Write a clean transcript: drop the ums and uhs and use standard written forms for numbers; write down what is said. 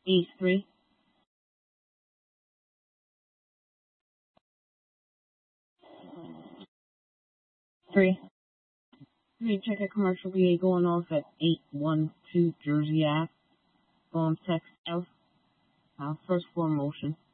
Ace 3. Three. Check a commercial VA going off at 812 Jersey Ave. Going text F. First floor motion.